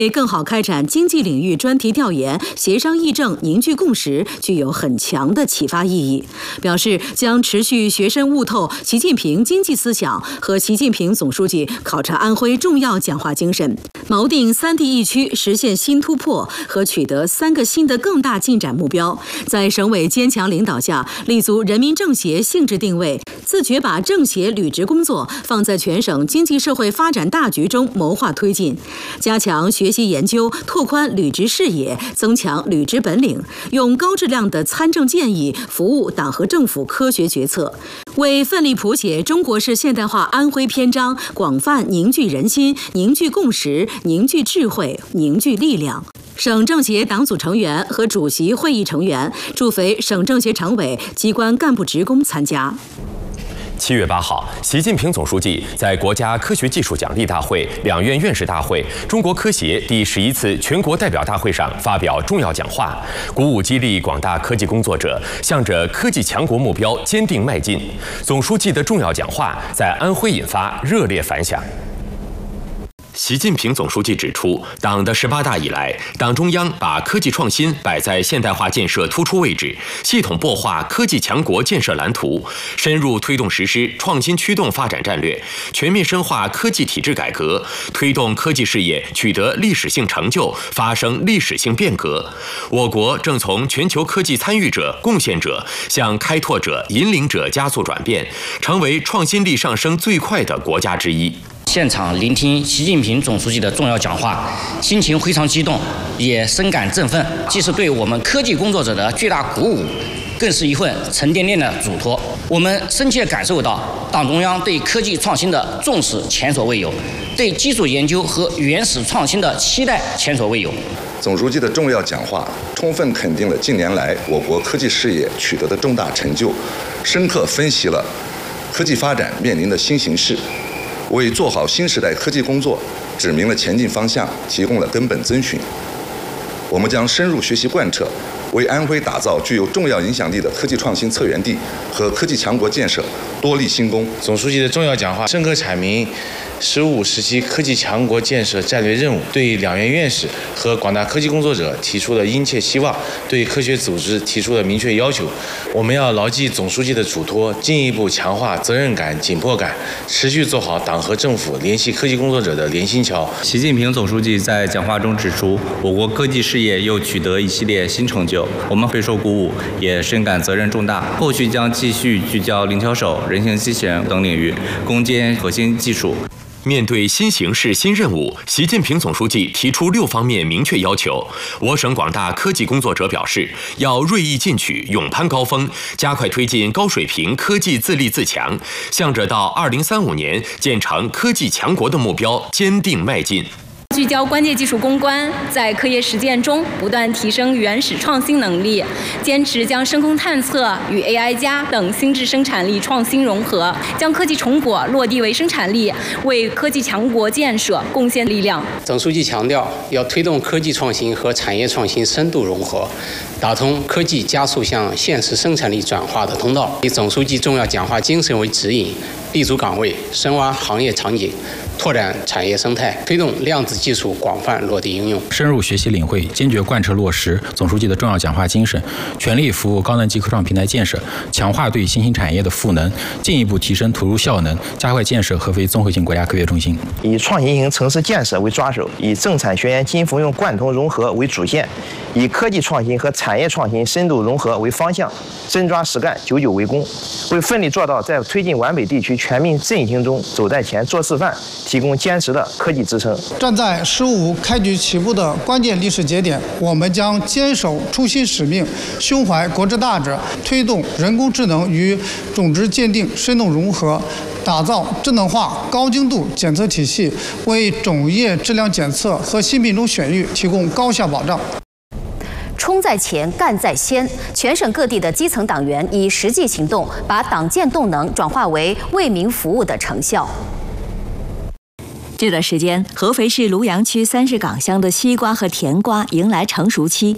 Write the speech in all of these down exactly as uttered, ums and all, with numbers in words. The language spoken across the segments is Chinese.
为更好开展经济领域专题调研、协商议政、凝聚共识，具有很强的启发意义。表示将持续学深悟透习近平经济思想和习近平总书记考察安徽重要讲话精神，锚定三地一区实现新突破和取得三个新的更大进展目标，在省委坚强领导下，立足人民政协性质定位，自觉把政协履职工作放在全省经济社会发展大局中谋划推进，加强学习研究，拓宽履职视野，增强履职本领，用高质量的参政建议服务党和政府科学决策，为奋力谱写中国式现代化安徽篇章广泛凝聚人心、凝聚共识、凝聚智慧、凝聚力量。省政协党组成员和主席会议成员驻肥省政协常委机关干部职工参加。 七月八号，习近平总书记在国家科学技术奖励大会、两院院士大会、中国科协第十一次全国代表大会上发表重要讲话，鼓舞激励广大科技工作者向着科技强国目标坚定迈进。总书记的重要讲话在安徽引发热烈反响。习近平总书记指出，党的十八大以来，党中央把科技创新摆在现代化建设突出位置，系统擘画科技强国建设蓝图，深入推动实施创新驱动发展战略，全面深化科技体制改革，推动科技事业取得历史性成就，发生历史性变革。我国正从全球科技参与者、贡献者向开拓者、引领者加速转变，成为创新力上升最快的国家之一。 现场聆听习近平总书记的重要讲话，心情非常激动，也深感振奋，既是对我们科技工作者的巨大鼓舞，更是一份沉甸甸的嘱托。我们深切感受到党中央对科技创新的重视前所未有，对基础研究和原始创新的期待前所未有。 总书记的重要讲话充分肯定了近年来我国科技事业取得的重大成就，深刻分析了科技发展面临的新形势，为做好新时代科技工作指明了前进方向，提供了根本遵循。我们将深入学习贯彻，为安徽打造具有重要影响力的科技创新策源地和科技强国建设多立新功。 总书记的重要讲话深刻阐明十五时期科技强国建设战略任务，对两院院士和广大科技工作者提出了殷切希望，对科学组织提出了明确要求。我们要牢记总书记的嘱托，进一步强化责任感、紧迫感，持续做好党和政府联系科技工作者的联心桥。 习近平总书记在讲话中指出，我国科技事业又取得一系列新成就，我们备受鼓舞，也深感责任重大。后续将继续聚焦零巧手、人形机器人等领域，攻坚核心技术。 面对新形势、新任务，习近平总书记提出六方面明确要求。我省广大科技工作者表示，要锐意进取，勇攀高峰，加快推进高水平科技自立自强，向着到二零三五年建成科技强国的目标坚定迈进。 聚焦关键技术攻关，在科研实践中不断提升原始创新能力，坚持将深空探测与 A I 加等新质生产力创新融合，将科技成果落地为生产力，为科技强国建设贡献力量。 总书记强调，要推动科技创新和产业创新深度融合，打通科技加速向现实生产力转化的通道。以总书记重要讲话精神为指引，立足岗位，深挖行业场景，拓展产业生态，推动量子技术广泛落地应用。 深入学习领会，坚决贯彻落实总书记的重要讲话精神，全力服务高能级科创平台建设，强化对新兴产业的赋能，进一步提升投入效能，加快建设合肥综合性国家科学中心。 以创新型城市建设为抓手，以政产学研金服用贯通融合为主线，以科技创新和产业创新深度融合为方向，真抓实干，久久为功，为奋力做到在推进皖北地区全面振兴中走在前、做示范，提供坚实的科技支撑。 站在“十五”开局起步的关键历史节点，我们将坚守初心使命，胸怀国之大志，推动人工智能与种植鉴定深度融合，打造智能化高精度检测体系，为种业质量检测和新品种选育提供高效保障。 冲在前，干在先。全省各地的基层党员以实际行动，把党建动能转化为为民服务的成效。 这段时间，合肥市庐阳区三市岗乡的西瓜和甜瓜迎来成熟期。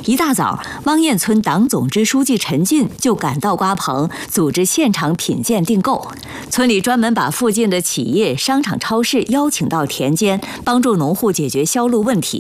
一大早，汪堰村党总支书记陈进就赶到瓜棚，组织现场品鉴订购。村里专门把附近的企业、商场、超市邀请到田间，帮助农户解决销路问题。